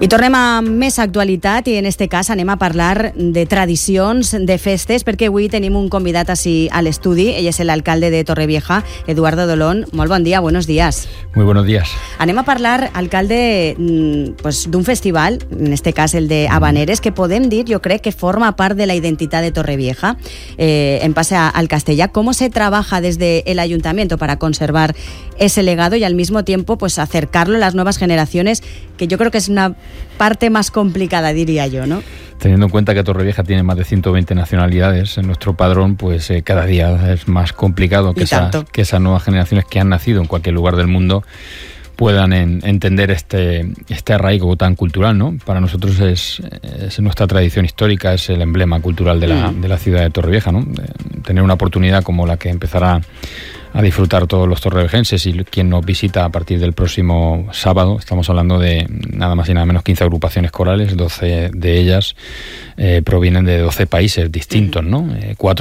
I tornem a més actualitat i en este cas anem a parlar de tradicions, de festes, perquè avui tenim un convidat així a l'estudi. Ell és l'alcalde de Torrevieja, Eduardo Dolón. Molt bon dia, buenos días. Muy buenos días. Anem a parlar, alcalde, pues, d'un festival, en este cas el de Habaneres, que podem dir, jo crec, que forma part de la identitat de Torrevieja. En pase al castellà, ¿cómo se trabaja desde el ayuntamiento para conservar ese legado y al mismo tiempo pues acercarlo a las nuevas generaciones, que yo creo que es una parte más complicada, diría yo, ¿no? Teniendo en cuenta que Torrevieja tiene más de 120 nacionalidades en nuestro padrón, pues cada día es más complicado que esas nuevas generaciones que han nacido en cualquier lugar del mundo puedan entender este arraigo tan cultural, ¿no? Para nosotros es nuestra tradición histórica, es el emblema cultural de la ciudad de Torrevieja, ¿no? Tener una oportunidad como la que empezará a disfrutar todos los torrevejenses y quien nos visita a partir del próximo sábado. Estamos hablando de nada más y nada menos 15 agrupaciones corales, 12 de ellas provienen de 12 países distintos, ¿no? 4